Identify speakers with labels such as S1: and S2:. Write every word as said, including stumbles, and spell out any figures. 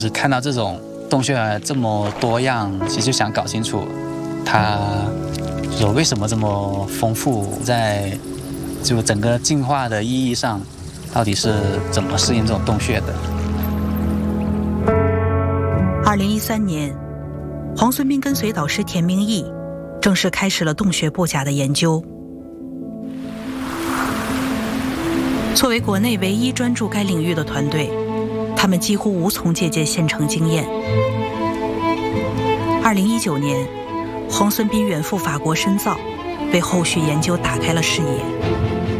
S1: 是看到这种洞穴这么多样，其实就想搞清楚它说为什么这么丰富，在就整个进化的意义上，到底是怎么适应这种洞穴的。
S2: 二零一三年，黄孙斌跟随导师田明义正式开始了洞穴布甲的研究。作为国内唯一专注该领域的团队，他们几乎无从借鉴现成经验。二零一九年，黄孙斌远赴法国深造，为后续研究打开了视野。